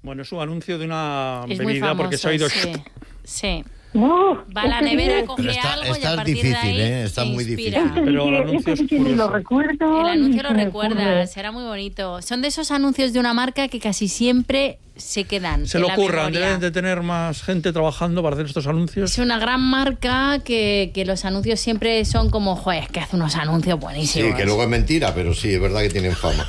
Bueno, es un anuncio de una Es muy bebida famoso, porque se ha oído... Sí. Va a la nevera, coge Pero algo y a está partir difícil, de ahí está se muy inspira. difícil. Pero el anuncio es ni curioso. lo recuerdo. El anuncio ni lo se me recuerdas, ocurre. será muy bonito. Son de esos anuncios de una marca que casi siempre se quedan Se en le la ocurran, memoria. deben de tener más gente trabajando para hacer estos anuncios. Es una gran marca que los anuncios siempre son como, joder, que hace unos anuncios buenísimos. Sí, que luego es mentira, pero sí, es verdad que tienen fama.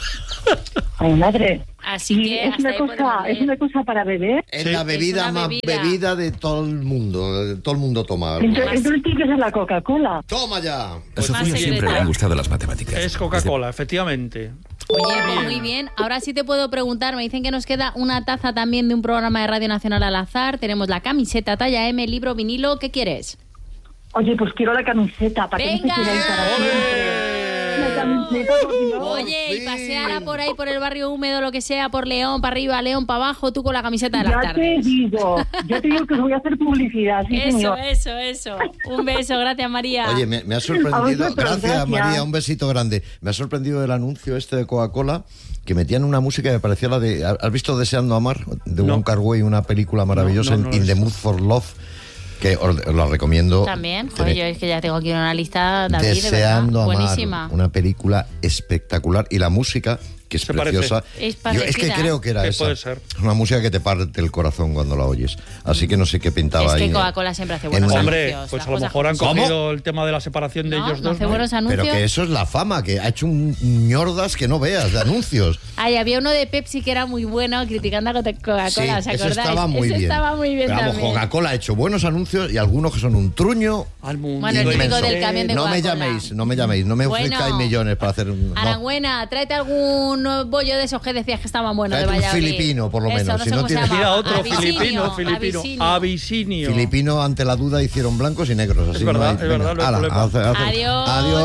Ay, madre. Así Y que es hasta ahí podemos es leer. una cosa para beber. Es Sí. la bebida Es una más bebida. bebida de todo el mundo. Todo el mundo toma. Entonces tiene que ser la Coca-Cola. ¡Toma ya! A Sofía secreta. siempre le han gustado las matemáticas. Es Coca-Cola, efectivamente. Oye, pues muy bien. Ahora sí te puedo preguntar, me dicen que nos queda una taza también de un programa de Radio Nacional al azar. Tenemos la camiseta talla M, libro, vinilo. ¿Qué quieres? Oye, pues quiero la camiseta para que no se ¡Venga! quede ahí para siempre. La camiseta, por Dios. Oye, y fin. paseara por ahí, por el barrio húmedo, lo que sea, por León, para arriba, León, para abajo, tú con la camiseta de las Ya te tardes. digo que os voy a hacer publicidad, sí, señor. Eso. Un beso, gracias María. Oye, me ha A sorprendido. vosotros, Gracias, María, un besito grande. Me ha sorprendido el anuncio este de Coca-Cola, que metían una música que me parecía la de... ¿Has visto Deseando Amar? De No. Wong Kar-wai, una película maravillosa, No, In lo the he Mood for Love, que os la recomiendo. También, joder, yo es que ya tengo aquí una lista, David, Deseando de verdad, Amar, buenísima. una película espectacular. Y la música, que es Se preciosa. Es Yo parecida. es que creo que era Que esa. puede ser. Una música que te parte el corazón cuando la oyes. Así que no sé qué pintaba Es ahí. que Coca-Cola siempre hace en buenos un- Hombre, anuncios. pues las a lo cosas mejor han como son. cogido el tema de la separación de No, ellos no dos. hace ¿no? buenos anuncios. Pero que eso es la fama, que ha hecho un ñordas que no veas de anuncios. Ay, había uno de Pepsi que era muy bueno criticando a Coca-Cola, Sí, ¿os acordáis? eso estaba muy bien. Estaba muy bien Pero vamos, también. Coca-Cola ha hecho buenos anuncios y algunos que son un truño. Al mundo. Bueno, el inmenso. único del camión de No me Coca-Cola. llaméis, no me Bueno, ofrezcáis millones para hacer un... no. Arangüena, tráete algún bollo de esos que decías que estaban buenos de Tráete un Valladolid. filipino, por lo Eso, menos, no si sé no cómo se tienes- llama. Mira, otro Abisinio, filipino. Abisinio. Abisinio. Filipino ante la duda hicieron blancos y negros. Así Es verdad, no hay- es verdad, venga, no hay ala, problema. hace- Adiós. Adiós.